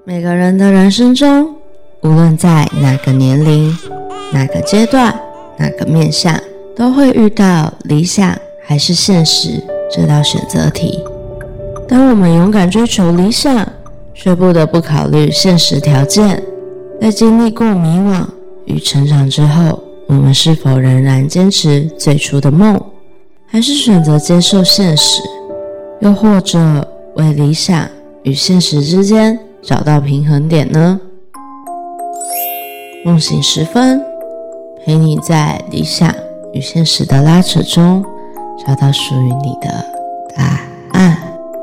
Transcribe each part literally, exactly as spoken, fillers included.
每个人的人生中，无论在哪个年龄、哪个阶段、哪个面向，都会遇到理想还是现实这道选择题。当我们勇敢追求理想，却不得不考虑现实条件，在经历过迷惘与成长之后，我们是否仍然坚持最初的梦，还是选择接受现实，又或者为理想与现实之间找到平衡点呢？梦醒时分，陪你在理想与现实的拉扯中，找到属于你的答案。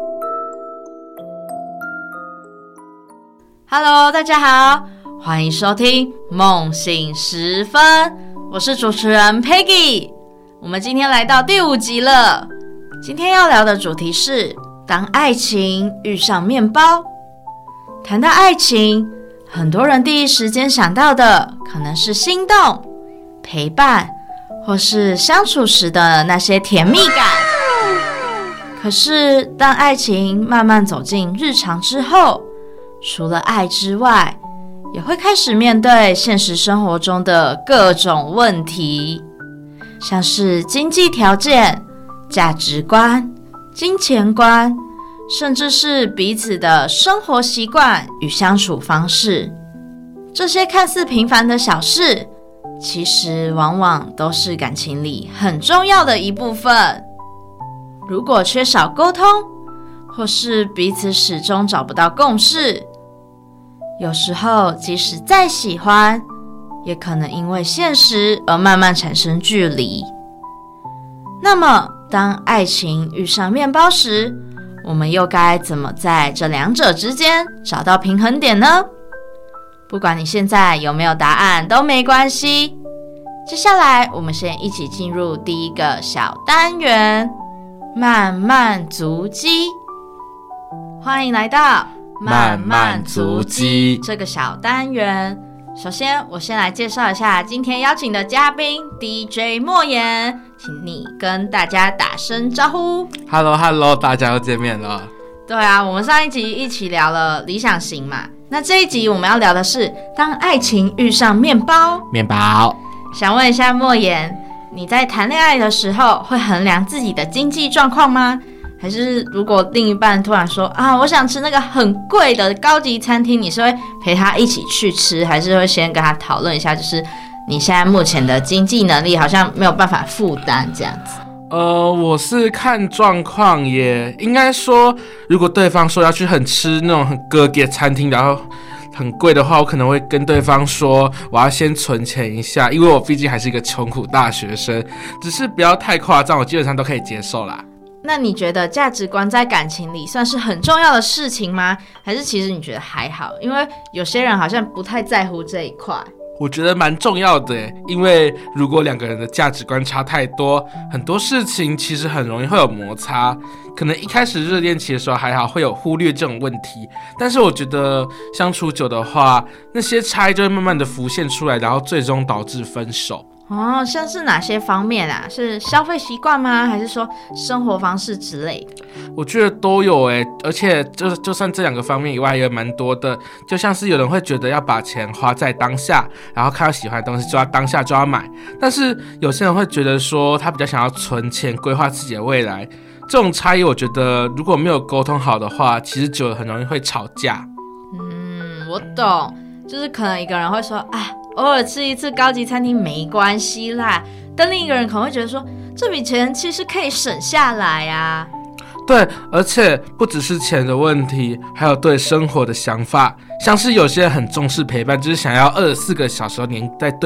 Hello， 大家好，欢迎收听梦醒时分，我是主持人 Peggy。我们今天来到第五集了，今天要聊的主题是当爱情遇上面包。谈到爱情，很多人第一时间想到的可能是心动、陪伴，或是相处时的那些甜蜜感。可是当爱情慢慢走进日常之后，除了爱之外，也会开始面对现实生活中的各种问题，像是经济条件、价值观、金钱观，甚至是彼此的生活习惯与相处方式。这些看似平凡的小事，其实往往都是感情里很重要的一部分。如果缺少沟通，或是彼此始终找不到共识，有时候即使再喜欢，也可能因为现实而慢慢产生距离。那么当爱情遇上面包时，我们又该怎么在这两者之间找到平衡点呢？不管你现在有没有答案都没关系，接下来我们先一起进入第一个小单元，慢慢足迹。欢迎来到慢慢足迹这个小单元。首先我先来介绍一下今天邀请的嘉宾 D J 莫言，请你跟大家打声招呼。 Hello Hello， 大家又见面了。 对啊，我们上一集一起聊了理想型嘛，那这一集我们要聊的是当爱情遇上面包。 面包， 想问一下莫言，你在谈恋爱的时候会衡量自己的经济状况吗？还是如果另一半突然说啊，我想吃那个很贵的高级餐厅，你是会陪他一起去吃，还是会先跟他讨论一下，就是你现在目前的经济能力好像没有办法负担这样子？ 呃，我是看状况耶，应该说，如果对方说要去很吃那种很高级的餐厅，然后很贵的话，我可能会跟对方说，我要先存钱一下，因为我毕竟还是一个穷苦大学生，只是不要太夸张，我基本上都可以接受啦。 那你觉得价值观在感情里算是很重要的事情吗？还是其实你觉得还好？因为有些人好像不太在乎这一块。 我觉得蛮重要的耶，因为如果两个人的价值观差太多，很多事情其实很容易会有摩擦。可能一开始热恋期的时候还好，会有忽略这种问题，但是我觉得相处久的话，那些差异就会慢慢的浮现出来，然后最终导致分手。 哦，像是哪些方面啊？是消费习惯吗？还是说生活方式之类的？ 我觉得都有诶，而且就就算这两个方面以外，也蛮多的。就像是有人会觉得要把钱花在当下，然后看到喜欢的东西就要当下就要买，但是有些人会觉得说他比较想要存钱，规划自己的未来。这种差异，我觉得如果没有沟通好的话，其实久了很容易会吵架。 嗯，我懂，就是可能一个人会说啊，偶尔吃一次高级餐厅没关系啦，但另一个人可能会觉得说，这笔钱其实可以省下来啊。 对，而且不只是钱的问题，还有对生活的想法。像是有些人很重视陪伴，就是想要二十四个小时黏在对